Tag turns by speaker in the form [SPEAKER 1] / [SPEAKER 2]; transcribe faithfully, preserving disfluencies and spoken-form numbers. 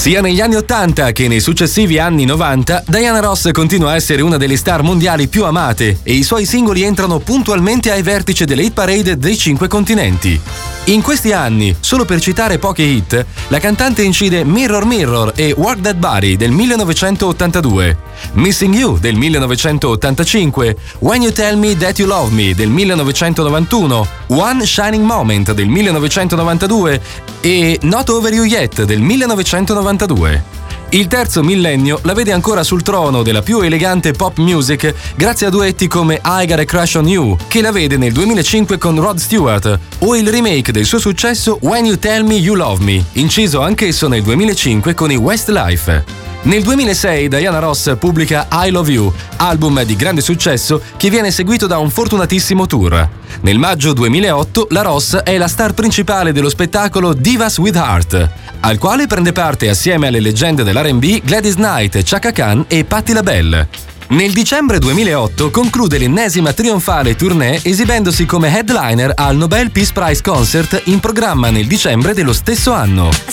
[SPEAKER 1] Sia negli anni ottanta che nei successivi anni novanta, Diana Ross continua a essere una delle star mondiali più amate e i suoi singoli entrano puntualmente ai vertici delle hit parade dei cinque continenti. In questi anni, solo per citare poche hit, la cantante incide Mirror Mirror e Work That Body del millenovecentottantadue, Missing You del millenovecentottantacinque, When You Tell Me That You Love Me del millenovecentonovantuno, One Shining Moment del millenovecentonovantadue e Not Over You Yet del millenovecentonovantadue. Il terzo millennio la vede ancora sul trono della più elegante pop music grazie a duetti come I Got a Crush on You, che la vede nel duemilacinque con Rod Stewart, o il remake del suo successo When You Tell Me You Love Me, inciso anch'esso nel duemilacinque con i Westlife. Nel duemilasei Diana Ross pubblica I Love You, album di grande successo che viene seguito da un fortunatissimo tour. Nel maggio duemilaotto la Ross è la star principale dello spettacolo Divas with Heart, al quale prende parte assieme alle leggende dell'R and B Gladys Knight, Chaka Khan e Patti LaBelle. Nel dicembre duemilaotto conclude l'ennesima trionfale tournée esibendosi come headliner al Nobel Peace Prize Concert in programma nel dicembre dello stesso anno.